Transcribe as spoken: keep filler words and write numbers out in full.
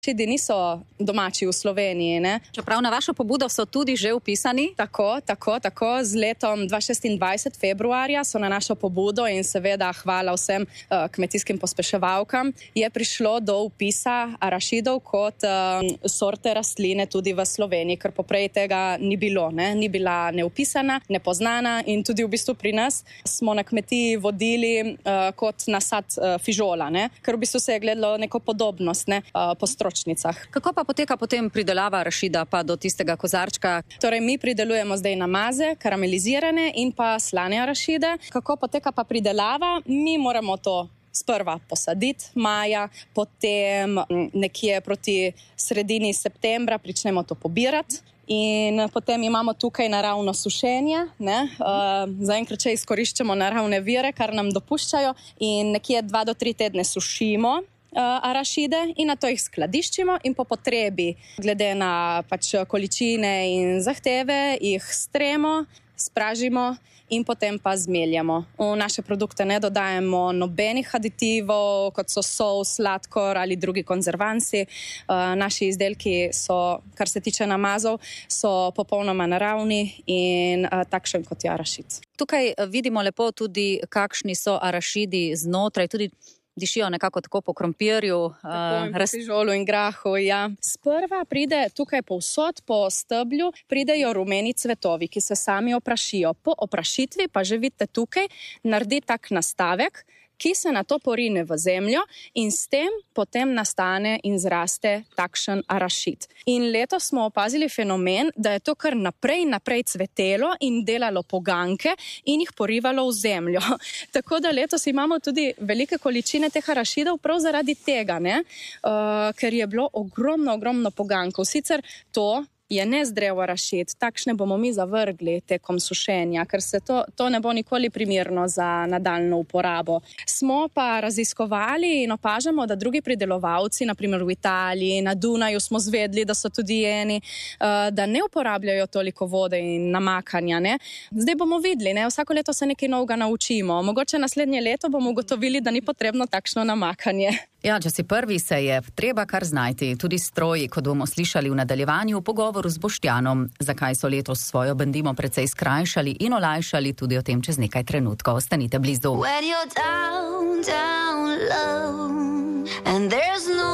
Arašidi niso domači v Sloveniji, ne? Čeprav na vašo pobudo so tudi že vpisani? Tako, tako, tako. Z letom dva tisoč šestindvajset februarja so na našo pobudo in seveda hvala vsem uh, kmetijskim pospeševalkam, je prišlo do vpisa arašidov kot uh, sorte rastline tudi v Sloveniji, ker poprej tega ni bilo, ne? Ni bila neupisana, nepoznana in tudi v bistvu pri nas smo na kmetiji vodili uh, kot nasad uh, fižola, ne? Ker v bistvu se je gledalo neko podobnost, ne? uh, po stročnicah. Kako pa poteka potem pridelava arašida pa do tistega kozarčka? Torej, mi pridelujemo zdaj namaze, karamelizirane in pa slane arašide. Kako poteka pa pridelava? Mi moramo to sprva posaditi maja, potem nekje proti sredini septembra pričnemo to pobirati. In potem imamo tukaj naravno sušenje, ne? Uh, zaenkrat še izkoriščamo naravne vire, kar nam dopuščajo in nekje dva do tri tedne sušimo arašide in na to jih skladiščimo in po potrebi, glede na pač količine in zahteve, jih stremo, spražimo in potem pa zmeljamo. V naše produkte ne dodajemo nobenih aditivov, kot so sol, sladkor ali drugi konzervansi. Naši izdelki so, kar se tiče namazov, so popolnoma naravni in takšen kot je arašid. Tukaj vidimo lepo tudi, kakšni so arašidi znotraj, tudi dišijo nekako tako po krompirju. Tako in po fižolu in grahu, ja. Sprva pride tukaj povsod po steblju, pridejo rumeni cvetovi, ki se sami oprašijo. Po oprašitvi pa že vidite tukaj, naredi tak nastavek, ki se na to porine v zemljo in s tem potem nastane in zraste takšen arašid. In letos smo opazili fenomen, da je to kar naprej, naprej cvetelo in delalo poganke in jih porivalo v zemljo. Tako da letos imamo tudi velike količine teh arašidov prav zaradi tega, ne? Uh, ker je bilo ogromno, ogromno pogankov. Sicer to je nezdrav arašid, takšne bomo mi zavrgli tekom sušenja, ker se to, to ne bo nikoli primerno za nadaljno uporabo. Smo pa raziskovali in opažamo, da drugi pridelovalci, na primer v Italiji, na Dunaju smo zvedli, da so tudi eni, da ne uporabljajo toliko vode in namakanja, ne. Zdaj bomo videli, ne, vsako leto se nekaj novega naučimo. Mogoče naslednje leto bomo ugotovili, da ni potrebno takšno namakanje. Ja, če si prvi, se je treba kar znajti. Tudi stroji, kot bomo slišali v nadaljevanju v pogovoru z Boštjanom. Zakaj so letos svojo bendimo precej skrajšali in olajšali, tudi o tem čez nekaj trenutkov. Ostanite blizu.